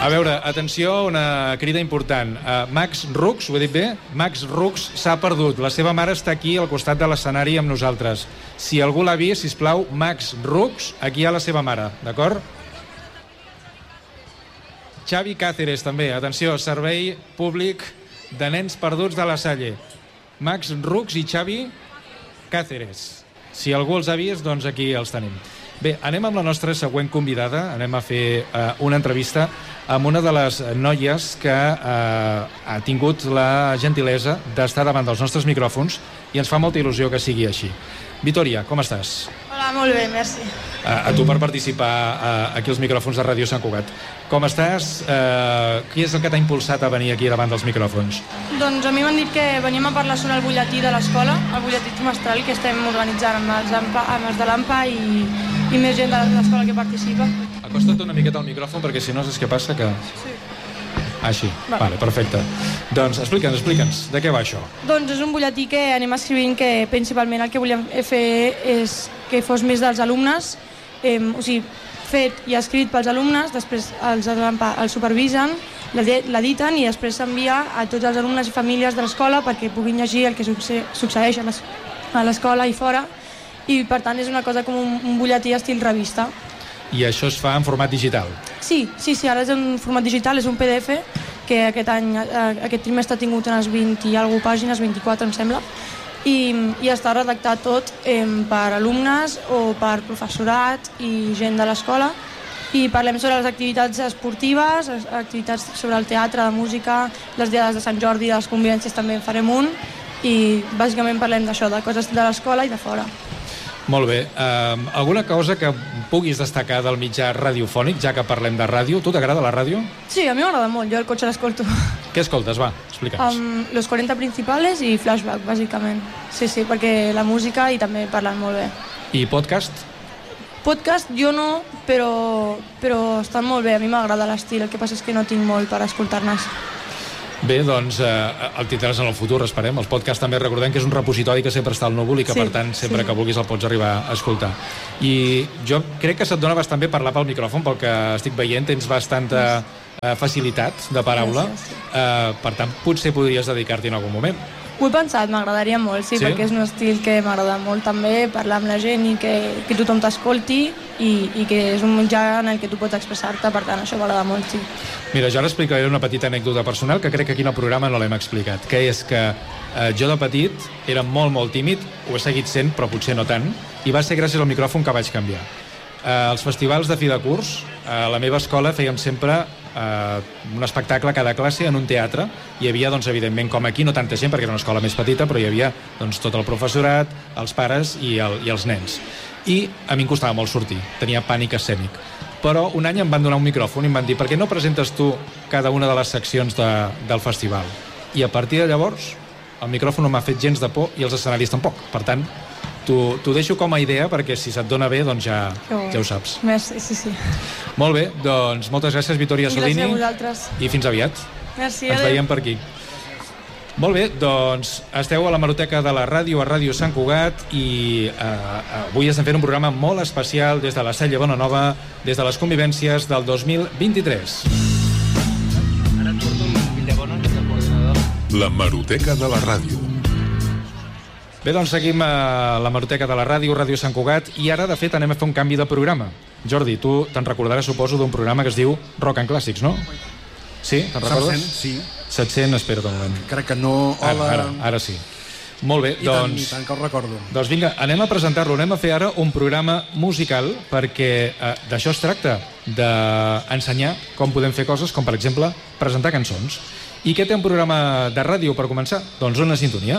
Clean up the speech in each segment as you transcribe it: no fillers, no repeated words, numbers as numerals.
A veure, atenció, una crida important. Max Rux, ho he dit bé? Max Rux s'ha perdut. La seva mare està aquí al costat de l'escenari amb nosaltres. Si algú l'ha vist, sisplau, Max Rux, aquí hi ha la seva mare, d'acord? Xavi Cáceres, també. Atenció, servei públic de nens perduts de la Salle. Max Rux i Xavi Cáceres. Si algú els ha vist, doncs aquí els tenim. Bé, anem amb la nostra següent convidada. Anem a fer una entrevista amb una de les noies que ha tingut la gentilesa d'estar davant dels nostres micròfons i ens fa molta il·lusió que sigui així. Vitòria, com estàs? Hola, molt bé, merci. A tu per participar aquí als micròfons de Ràdio Sant Cugat. Com estàs? Qui és el que t'ha impulsat a venir aquí davant dels micròfons? Doncs a mi m'han dit que veníem a parlar sobre el butlletí de l'escola, el butlletí trimestral que estem organitzant amb els de l'AMPA i més gent de l'escola que participa. Acosta't una miqueta al micròfon perquè si no saps què passa que... Sí. Així, vale, perfecte. Doncs explica'ns, de què va això? Doncs és un butlletí que anem escrivint que principalment el que volíem fer és que fos més dels alumnes, o sigui, fet i escrit pels alumnes, després els de l'AMPA el supervisen, l'editen i després s'envia a tots els alumnes i famílies de l'escola perquè puguin llegir el que succeeix a l'escola i fora, i per tant és una cosa com un butlletí estil revista. I això es fa en format digital? Sí, ara és en format digital, és un PDF que aquest trimestre ha tingut unes 20 i alguna pàgines, 24 em sembla, i està redactat tot per alumnes o per professorat i gent de l'escola, i parlem sobre les activitats esportives, activitats sobre el teatre, la música, les diades de Sant Jordi, de les convivències també en farem un, i bàsicament parlem d'això, de coses de l'escola i de fora. Molt bé. Alguna cosa que puguis destacar del mitjà radiofònic, ja que parlem de ràdio? Tu t'agrada la ràdio? Sí, a mi m'agrada molt, jo al cotxe l'escolto. Què escoltes? Va, explica'ns. Los 40 principales i Flashback, bàsicament. Sí, perquè la música i també parlen molt bé. I podcast? Podcast jo no, però estan molt bé, a mi m'agrada l'estil, el que passa és que no tinc molt per escoltar-nes. Bé, doncs el tindràs en el futur, esperem. Els podcasts també recordem que és un repositori que sempre està al núvol i que per tant sempre que vulguis el pots arribar a escoltar. I jo crec que se't dona bastant bé parlar pel micròfon, pel que estic veient, tens bastanta facilitat de paraula, per tant potser podries dedicar-t'hi en algun moment. Ho he pensat, m'agradaria molt, sí, perquè és un estil que m'agrada molt també, parlar amb la gent i que tothom t'escolti i que és un mitjà en el que tu pots expressar-te, per tant això m'agrada molt, sí. Mira, jo ara explicaré una petita anècdota personal que crec que aquí en el programa no l'hem explicat, que és que jo de petit era molt tímid, ho he seguit sent, però potser no tant, i va ser gràcies al micròfon que vaig canviar. Als festivals de fi de curs, a la meva escola fèiem sempre un espectacle a cada classe en un teatre. Hi havia, doncs, evidentment, com aquí, no tanta gent, perquè era una escola més petita, però hi havia doncs, tot el professorat, els pares i els nens. I a mi em costava molt sortir, tenia pànic escènic. Però un any em van donar un micròfon i em van dir per què no presentes tu cada una de les seccions del festival? I a partir de llavors el micròfon no m'ha fet gens de por i els escenaris tampoc. Per tant, t'ho deixo com a idea perquè si se't dona bé doncs ja ho saps. Merci, sí. Molt bé, doncs moltes gràcies Vitòria Sodini. Gràcies a vosaltres. I fins aviat. Merci, ens veiem per aquí. Molt bé, doncs esteu a l'hemeroteca de la ràdio, a Ràdio Sant Cugat, i avui estem fent un programa molt especial des de la Sella Bonanova, des de les convivències del 2023. Ara et porto un fill de bona, que és el coordinador. L'hemeroteca de la ràdio. Bé, doncs seguim a l'hemeroteca de la ràdio, Ràdio Sant Cugat, i ara, de fet, anem a fer un canvi de programa. Jordi, tu te'n recordaràs, suposo, d'un programa que es diu Rock and Clàssics, no? Sí? Te'n recordes? 700, sí. 700, espera't un moment. Crec que no... Ara sí. Molt bé, doncs... I tant que ho recordo. Doncs vinga, anem a presentar-lo. Anem a fer ara un programa musical perquè d'això es tracta, d'ensenyar com podem fer coses, com per exemple presentar cançons. I què té un programa de ràdio per començar? Doncs una sintonia.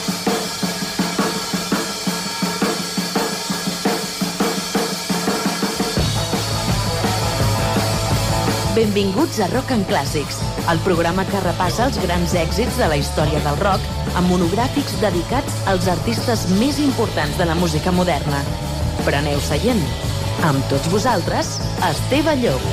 Benvinguts a Rock and Clàssics, el programa que repassa els grans èxits de la història del rock amb monogràfics dedicats als artistes més importants de la música moderna. Preneu seient. Amb tots vosaltres, Esteve Llop.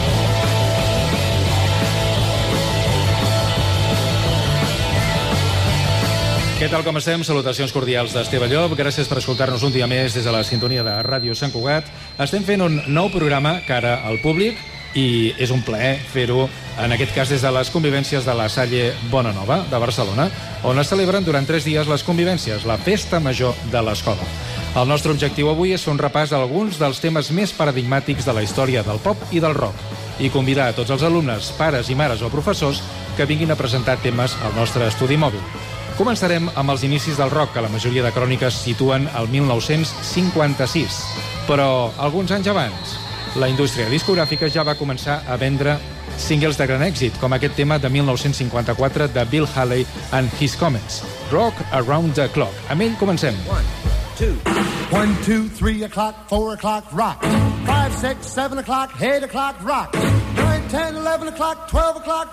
Què tal, com estem? Salutacions cordials d'Esteve Llop. Gràcies per escoltar-nos un dia més des de la sintonia de Ràdio Sant Cugat. Estem fent un nou programa cara al públic i és un plaer fer-ho, en aquest cas des de les convivències de la Salle Bonanova de Barcelona, on es celebren durant 3 dies les convivències, la festa major de l'escola. El nostre objectiu avui és fer un repàs a alguns dels temes més paradigmàtics de la història del pop i del rock i convidar a tots els alumnes, pares i mares o professors que vinguin a presentar temes al nostre estudi mòbil. Començarem amb els inicis del rock, que la majoria de cròniques situen al 1956. Però alguns anys abans, la indústria discogràfica ja va començar a vendre singles de gran èxit, com aquest tema de 1954 de Bill Haley and His Comets, Rock Around the Clock. Amb ell comencem. 1, 2, 3 o'clock, 4 o'clock, rock. 5, 6, 7 o'clock, 8 o'clock, rock. 9, 10, 11 o'clock, 12 o'clock,